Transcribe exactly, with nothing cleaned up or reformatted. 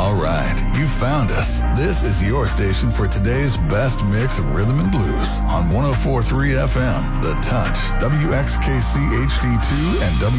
All right, you found us. This is your station for today's best mix of rhythm and blues on one oh four point three F M, The Touch, W X K C H D two, and W